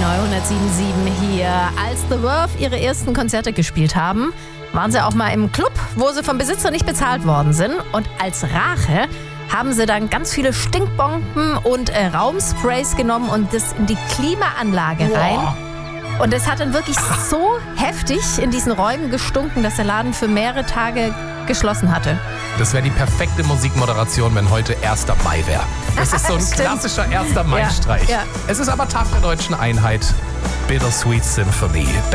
107.7 hier. Als The Verve ihre ersten Konzerte gespielt haben, waren sie auch mal im Club, wo sie vom Besitzer nicht bezahlt worden sind. Und als Rache haben sie dann ganz viele Stinkbomben und Raumsprays genommen und das in die Klimaanlage rein. Und das hat dann wirklich so heftig in diesen Räumen gestunken, dass der Laden für mehrere Tage geschlossen hatte. Das wäre die perfekte Musikmoderation, wenn heute 1. Mai wäre. Das ist so ein klassischer 1. Mai-Streich. Ja. Es ist aber Tag der deutschen Einheit. Bittersweet Symphony.